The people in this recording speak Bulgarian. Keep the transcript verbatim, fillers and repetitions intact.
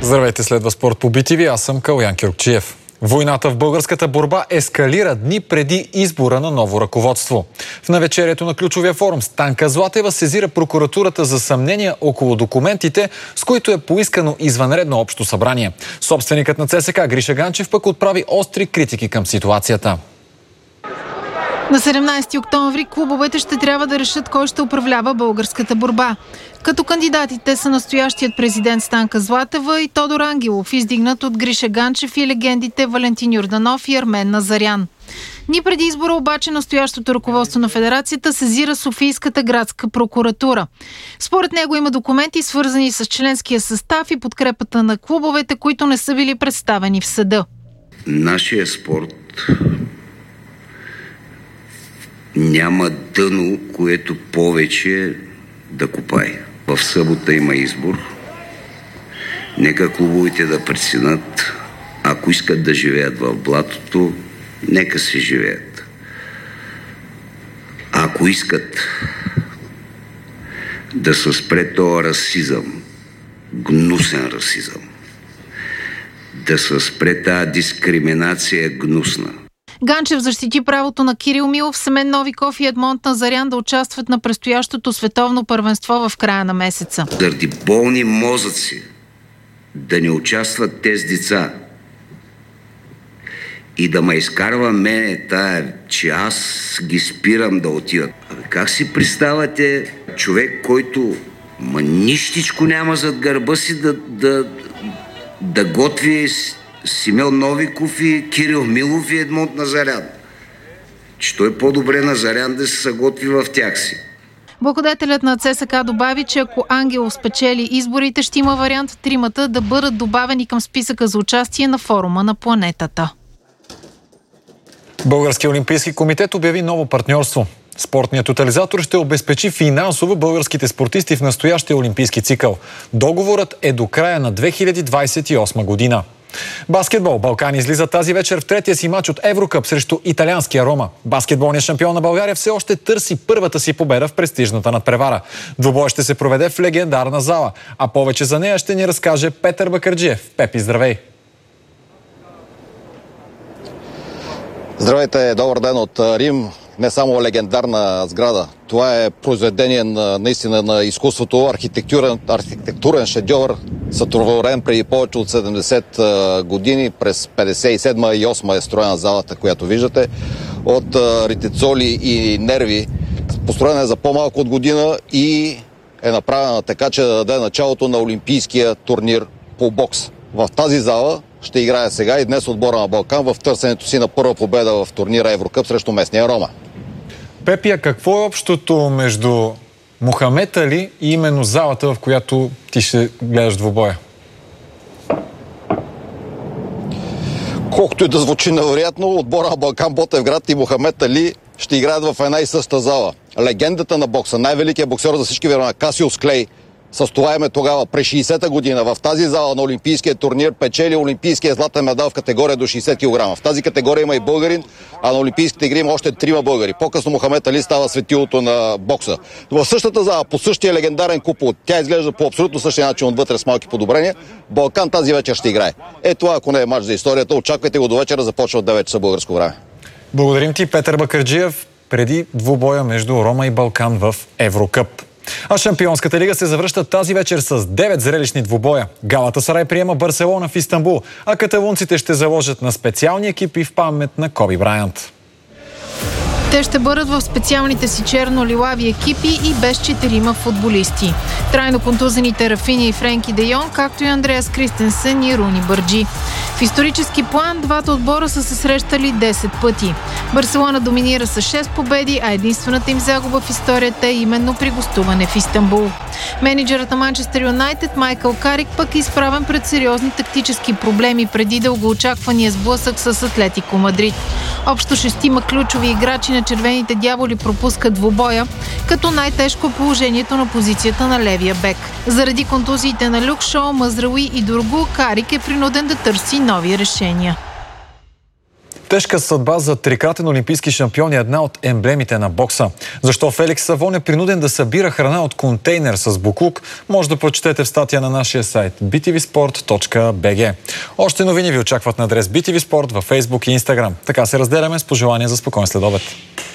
Здравейте, следва спорт по Би Ти Ви. Аз съм Калоян Кюркчиев. Войната в българската борба ескалира дни преди избора на ново ръководство. В навечерието на ключовия форум Станка Златева сезира прокуратурата за съмнения около документите, с които е поискано извънредно общо събрание. Собственикът на Це Ес Ка Гриша Ганчев пък отправи остри критики към ситуацията. На седемнайсети октомври клубовете ще трябва да решат кой ще управлява българската борба. Като кандидатите са настоящият президент Станка Златева и Тодор Ангелов, издигнат от Гриша Ганчев, и легендите Валентин Йорданов и Армен Назарян. Дни преди избора обаче настоящото ръководство на федерацията сезира Софийската градска прокуратура. Според него има документи, свързани с членския състав и подкрепата на клубовете, които не са били представени в съда. Нашия спорт няма дъно, което повече да копае. В събота има избор. Нека клубовете да преценят. Ако искат да живеят в блатото, нека си живеят. Ако искат да се спре този расизъм, гнусен расизъм, да се спре тази дискриминация гнусна. Ганчев защити правото на Кирил Милов, Семен Новиков и Едмонд Назарян да участват на предстоящото световно първенство в края на месеца. Заради болни мозъци да не участват тези деца и да ме изкарва мене тая, че аз ги спирам да отиват. Абе, как си представяте човек, който ма нищичко няма зад гърба си да, да, да готви Семен Новиков и Кирил Милов и Едмонд Назарян? Че той е по-добре Назарян да се съготви в тях си. Благодетелят на Це Ес Ка добави, че ако Ангелов спечели изборите, ще има вариант тримата да бъдат добавени към списъка за участие на форума на планетата. Българският олимпийски комитет обяви ново партньорство. Спортният тотализатор ще обезпечи финансово българските спортисти в настоящия олимпийски цикъл. Договорът е до края на две хиляди двайсет и осма година. Баскетбол. Балкан излиза тази вечер в третия си мач от Еврокъп срещу италианския Рома. Баскетболният шампион на България все още търси първата си победа в престижната надпревара. Двубой ще се проведе в легендарна зала, а повече за нея ще ни разкаже Петър Бакърджиев. Пепи, здравей! Здравейте, добър ден от Рим. Не само легендарна сграда. Това е произведение на, наистина на изкуството, архитектурен, архитектурен шедьовър, сътворен преди повече от седемдесет години. През петдесет и седма и осма е строена залата, която виждате, от ритицоли и нерви. Построена е за по-малко от година и е направена така, че да даде началото на олимпийския турнир по бокс. В тази зала ще играе сега и днес отбора на Балкан в търсенето си на първа победа в турнира Еврокъп срещу местния Рома. Пепия, какво е общото между Мохамед Али и именно залата, в която ти ще гледаш двубоя? Колкото и да звучи невероятно, отбора на Балкан Ботевград и Мохамед Али ще играят в една и съща зала. Легендата на бокса, най-великият боксер за всички времена, Касиус Клей, с това име тогава, през шейсета година, в тази зала на олимпийския турнир печели олимпийския златен медал в категория до шейсет килограма. В тази категория има и българин, а на олимпийските игри има още трима българи. По-късно Мохамед Али става светилото на бокса. В същата зала, по същия легендарен купол, тя изглежда по абсолютно същия начин отвътре с малки подобрения. Балкан тази вечер ще играе. Е, това, ако не е мач за историята, очаквайте го до вечера, започва от девет часа българско време. Благодарим ти, Петър Бакърджиев, преди двубоя между Рома и Балкан в Еврокъп. А Шампионската лига се завръща тази вечер с девет зрелищни двубоя. Галатасарай приема Барселона в Истанбул, а каталунците ще заложат на специални екипи в памет на Коби Брайант. Те ще бъдат в специалните си черно-лилави екипи и без четирима футболисти. Трайно контузените Рафини и Френки де Йонг, както и Андреас Кристенсен и Руни Бърджи. В исторически план двата отбора са се срещали десет пъти. Барселона доминира с шест победи, а единствената им загуба в историята е именно при гостуване в Истанбул. Менеджерът на Манчестър Юнайтед Майкъл Карик пък е изправен пред сериозни тактически проблеми преди дългоочаквания сблъсък с Атлетико Мадрид. Общо шестима ключови играчи на червените дяволи пропускат двубоя, като най-тежко положението на позицията на левия бек. Заради контузиите на Люк Шоу, Мазрауи и Дургу, Карик е принуден да търси нови решения. Тежка съдба за трикратен олимпийски шампион е една от емблемите на бокса. Защо Феликс Савон е принуден да събира храна от контейнер с боклук, може да прочетете в статия на нашия сайт би ти ви спорт точка би джи. Още новини ви очакват на адрес би ти ви спорт във Фейсбук и Инстаграм. Така се разделяме с пожелания за спокоен следобед.